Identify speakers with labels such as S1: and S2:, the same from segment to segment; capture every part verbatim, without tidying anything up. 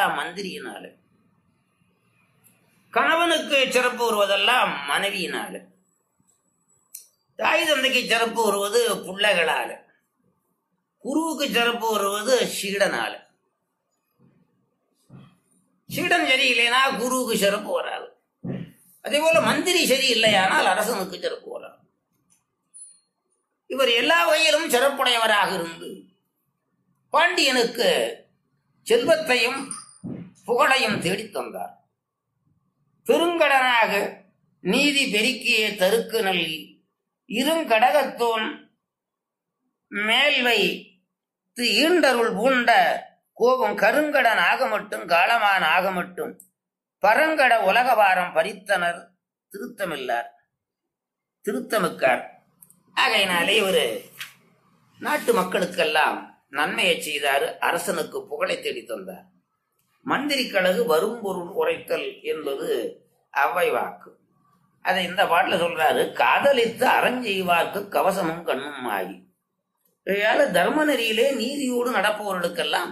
S1: வருவதெல்லாம் மந்திரியினால, கணவனுக்கு சிறப்பு வருவதெல்லாம் மனைவியினால, தாய் தந்தைக்கு சிறப்பு வருவது பிள்ளைகளால, குருவுக்கு சிறப்பு வருவது சீடனால. சீடன் சரியில்லைனா குருவுக்கு சிறப்பு வராது. அதே போல மந்திரி சரியில்லையானால் அரசனுக்கு சிறப்பு வராது. இவர் எல்லா வகையிலும் சிறப்புடையவராக இருந்து பாண்டியனுக்கு செல்வத்தையும் புகழையும் தேடித் தந்தார். பெருங்கடனாக நீதி பெருக்கிய தருக்கு நல்கி இருங்கடகத்தோன் மேல்வை ஈண்டருள் பூண்ட கோபம் கருங்கடன் ஆக மட்டும் காலமான் ஆக மட்டும் பரங்கட உலகபாரம் பறித்தனர் திருத்தமில்லார் திருத்தமிக்கார். ஆகையினாலே ஒரு நாட்டு மக்களுக்கெல்லாம் நன்மையை செய்தார். அரசனுக்கு புகழை தேடி தந்தார். மந்திரி கழகு வரும் பொருள் உரைத்தல் என்பது அவ்வை வாக்கு. அதை இந்த பாட்டில் சொல்றாரு. காதலித்து அறஞ்செய்வார்க்கு கவசமும் கண்ணும் ஆகி. தர்ம நெறியிலே நீதியோடு நடப்பவர்களுக்கெல்லாம்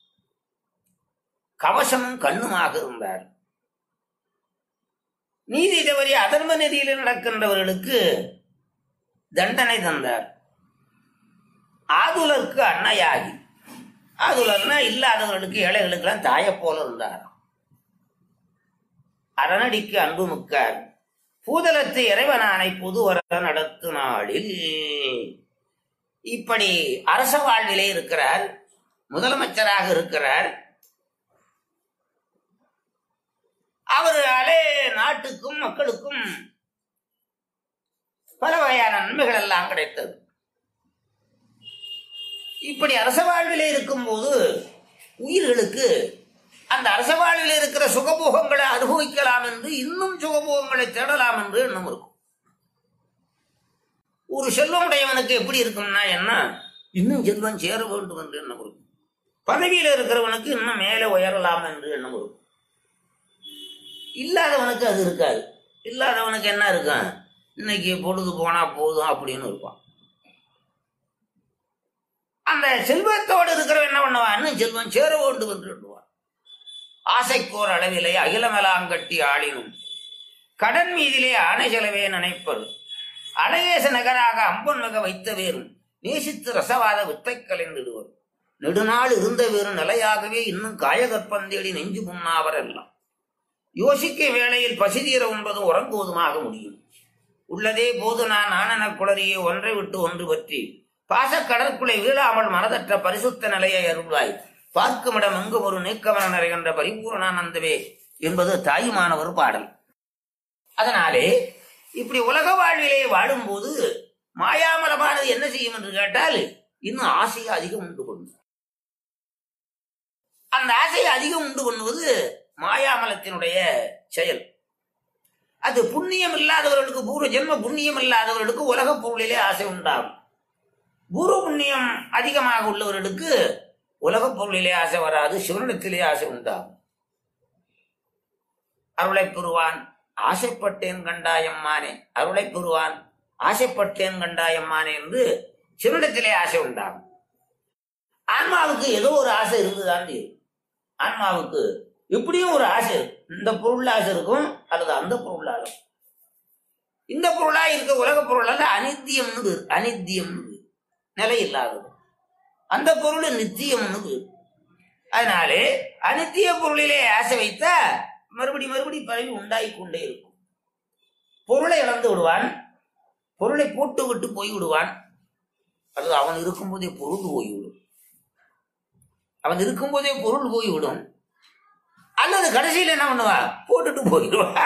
S1: கவசமும் கண்ணுமாக இருந்தார். நீதி தவறி அதர்ம நெறியிலே நடக்கின்றவர்களுக்கு தண்டனை தந்தார். ஆதுலருக்கு அன்னையாகி, ஆதுலர்னா இல்லாதவர்களுக்கு ஏழைகளுக்கெல்லாம் தாயை போல இருந்தார். அரணடிக்கு அன்பு மிக்கார் பூதலத்து இறைவனானை புதுவர நடத்து நாளில். இப்படி அரச வாழ்விலே இருக்கிறார், முதலமைச்சராக இருக்கிறார். அவர்களாலே நாட்டுக்கும் மக்களுக்கும் பல வகையான நன்மைகள் எல்லாம் கிடைத்தது. இப்படி அரச வாழ்விலே இருக்கும் போது உயிர்களுக்கு அந்த அரச வாழ்வில் இருக்கிற சுகபோகங்களை அனுபவிக்கலாம் என்று, இன்னும் சுகபோகங்களை தேடலாம் என்று எண்ணம் இருக்கும். ஒரு செல்வமுடையவனுக்கு எப்படி இருக்கும்னா என்ன, இன்னும் செல்வம் சேர வேண்டும் என்று எண்ணம் இருக்கும். பதவியில் இருக்கிறவனுக்கு இன்னும் மேலே உயரலாம் என்று எண்ணம் இருக்கும். இல்லாதவனுக்கு அது இருக்காது. இல்லாதவனுக்கு என்ன இருக்கான், இன்னைக்கு பொழுது போனா போதும் அப்படின்னு இருப்பான். அந்த செல்வத்தோடு இருக்கிறவன் என்ன பண்ணுவான், இன்னும் செல்வம் சேர வேண்டும் என்று எண்ணுவான். ஆசைக்கோர் அளவிலே அகிலமெலாங்கட்டி ஆளினும் கடன் மீதிலே ஆணை செலவே நினைப்பது அழகேச நகராக அம்பன் மிக வைத்த வேறும் நேசித்து ரசவாத வித்தை கலைந்திடுவர் நெடுநாள் இருந்த வேறும் நிலையாகவே இன்னும் காயகற்பந்தேடி நெஞ்சு முன்னாவர் எல்லாம் யோசிக்க வேளையில் பசிதீர உண்பது உறங்குவதுமாக முடியும். உள்ளதே போது நான் ஆனன குளறியே ஒன்றை விட்டு ஒன்று பற்றி பாச கடற்குலை வீழாமல் மனதற்ற பரிசுத்த நிலையை அருள்வாய் பார்க்குமிடம் எங்கும் ஒரு நீக்கவன நிறைகின்ற பரிபூர்ணானந்தவே என்பது தாயுமானவர் பாடல். அதனாலே இப்படி உலக வாழ்விலே வாழும்போது மாயாமலமானது என்ன செய்யும் என்று கேட்டால் இன்னும் ஆசையை அதிகம் உண்டு பண்ணும். அந்த ஆசையை அதிகம் உண்டு பண்ணுவது மாயாமலத்தினுடைய செயல். அது புண்ணியம் இல்லாதவர்களுக்கு, பூர்வ ஜென்ம புண்ணியம் இல்லாதவர்களுக்கு உலக பொருளிலே ஆசை உண்டாகும். பூர்வ புண்ணியம் அதிகமாக உள்ளவர்களுக்கு உலக பொருளிலே ஆசை வராது, சிவனிடத்திலே ஆசை உண்டாகும். அருளை பெறுவான் ஆசைப்பட்டேன் கண்டாயம்மானே, அருளை பெறுவான் ஆசைப்பட்டேன் கண்டாயம்மானே என்று சிவனிடத்திலே ஆசை உண்டாகும். ஆன்மாவுக்கு ஏதோ ஒரு ஆசை இருந்துதான் தீரும். ஆன்மாவுக்கு இப்படியும் ஒரு ஆசை, இந்த பொருள் ஆசை இருக்கும் அல்லது அந்த பொருள் ஆசை. இந்த பொருளா இருக்க உலக பொருளால அனித்தியம்னு அனித்தியம்னு நிலை இல்லாதது, அந்த பொருள் நித்தியம்னு. அதனாலே அனித்திய பொருளிலே ஆசை வைத்தா மறுபடி மறுபடி பரவி உண்டாகி கொண்டே இருக்கும். பொருளை இழந்து விடுவான், பொருளை போட்டு விட்டு போய் விடுவான், அல்லது அவன் இருக்கும்போதே பொருள் போய்விடும். அவன் இருக்கும்போதே பொருள் போய்விடும், அல்லது கடைசியில் என்ன பண்ணுவான், போட்டுட்டு போயிடுவான்.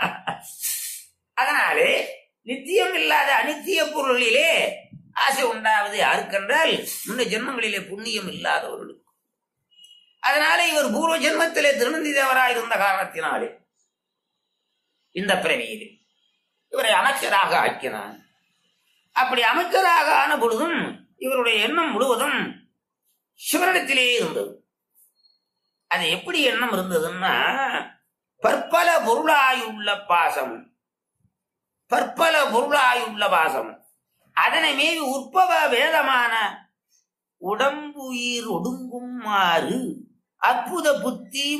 S1: அதனாலே நித்தியம் இல்லாத அனித்திய பொருளிலே ஆசை உண்டாவது யாருக்கென்றால் முன்ன ஜென்மங்களிலே புண்ணியம் இல்லாதவர்களுக்கு. அதனாலே இவர் பூர்வ ஜென்மத்திலே திருநந்தி தேவராய் இருந்த காரணத்தினாலே இந்த பிறவியிலே இவரை அமைச்சராக ஆக்கினான். அப்படி அமைச்சராக ஆன பொழுதும் இவருடைய எண்ணம் முழுவதும் சிவனிடத்திலே இருந்தது. அது எப்படி எண்ணம் இருந்ததுன்னா, பற்பல பொருளாயுள்ள பாசம், பற்பல பொருளாயுள்ள பாசம் அதனை மீது உற்பவ வேதமான உடம்புயிர் ஒடுங்குமாறு அற்புத புத்தி